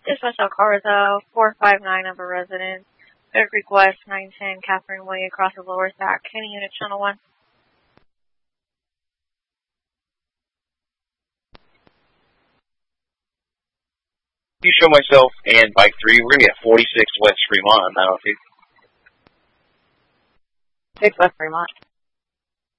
This was Carzo, 459 of a resident. Oak Creek West, 910 Catherine Way, across the lower stack. Any unit, channel 1. You show myself and bike 3. We're going to be at 46 West Fremont on 902. 6 West Fremont.